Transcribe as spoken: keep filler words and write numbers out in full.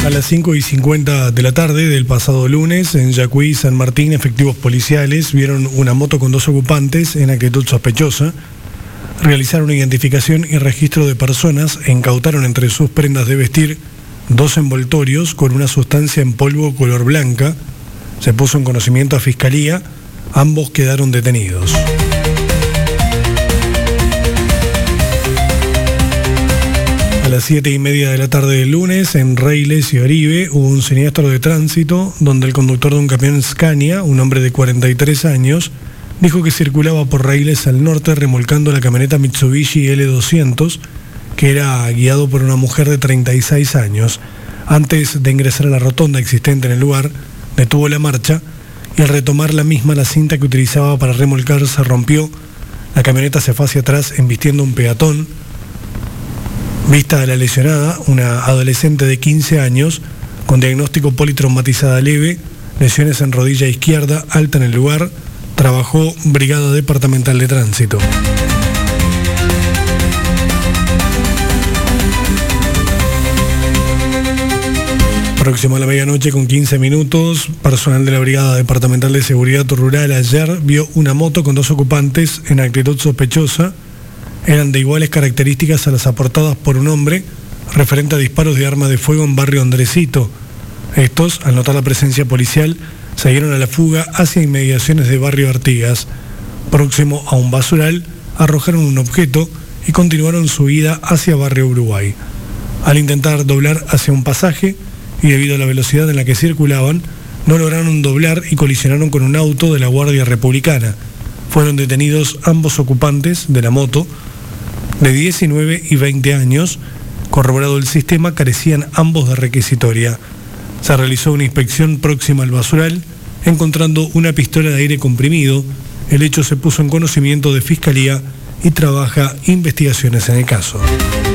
A las cinco y cincuenta de la tarde del pasado lunes, en Yacuy, San Martín, efectivos policiales vieron una moto con dos ocupantes en actitud sospechosa. Realizaron identificación y registro de personas e incautaron entre sus prendas de vestir dos envoltorios con una sustancia en polvo color blanca. Se puso en conocimiento a Fiscalía. Ambos quedaron detenidos. A las siete y media de la tarde del lunes, en Reiles y Oribe, hubo un siniestro de tránsito donde el conductor de un camión Scania, un hombre de cuarenta y tres años, dijo que circulaba por Reiles al norte remolcando la camioneta Mitsubishi L doscientos, que era guiado por una mujer de treinta y seis años. Antes de ingresar a la rotonda existente en el lugar, detuvo la marcha y al retomar la misma, la cinta que utilizaba para remolcar se rompió. La camioneta se fue hacia atrás embistiendo un peatón. Vista de la lesionada, una adolescente de quince años, con diagnóstico politraumatizada leve, lesiones en rodilla izquierda, alta en el lugar, trabajó Brigada Departamental de Tránsito. Próximo a la medianoche con quince minutos, personal de la Brigada Departamental de Seguridad Rural ayer vio una moto con dos ocupantes en actitud sospechosa. Eran de iguales características a las aportadas por un hombre referente a disparos de arma de fuego en barrio Andresito. Estos, al notar la presencia policial, siguieron a la fuga hacia inmediaciones de barrio Artigas. Próximo a un basural, arrojaron un objeto y continuaron su ida hacia barrio Uruguay. Al intentar doblar hacia un pasaje y debido a la velocidad en la que circulaban, no lograron doblar y colisionaron con un auto de la Guardia Republicana. Fueron detenidos ambos ocupantes de la moto, de diecinueve y veinte años. Corroborado el sistema, carecían ambos de requisitoria. Se realizó una inspección próxima al basural, encontrando una pistola de aire comprimido. El hecho se puso en conocimiento de Fiscalía y trabaja investigaciones en el caso.